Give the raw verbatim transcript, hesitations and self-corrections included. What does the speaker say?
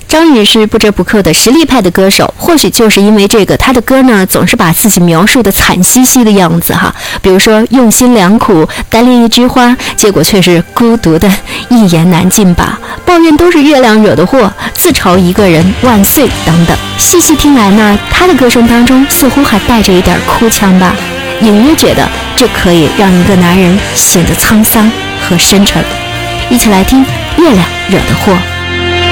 张宇是不折不扣的实力派的歌手，或许就是因为这个，他的歌呢总是把自己描述的惨兮兮的样子哈，比如说用心良苦，单恋一枝花，结果却是孤独的一言难尽吧，抱怨都是月亮惹的祸，自嘲一个人万岁等等。细细听来呢，他的歌声当中似乎还带着一点哭腔吧，隐约觉得这可以让一个男人显得沧桑和深沉。一起来听月亮惹的祸。